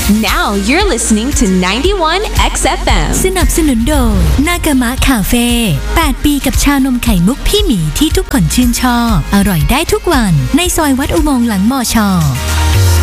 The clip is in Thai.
Now you're listening to 91 XFM สนับสนุนโดยนากามะคาเฟ่8ปีกับชานมไข่มุกพี่หมีที่ทุกคนชื่นชอบอร่อยได้ทุกวันในซอยวัดอุโมงค์หลังมช